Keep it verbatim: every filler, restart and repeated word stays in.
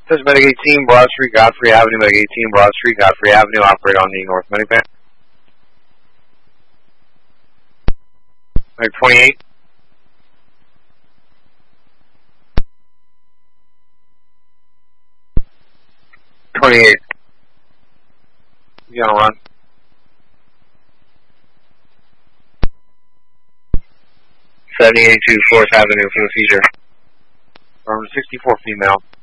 Says Medic eighteen, Broad Street, Godfrey Avenue, Medic eighteen, Broad Street, Godfrey Avenue, operate on the North Medic Van. Medic twenty-eight. twenty-eight. You gonna run? seventy-eight to fourth Avenue for the seizure. From sixty-four female.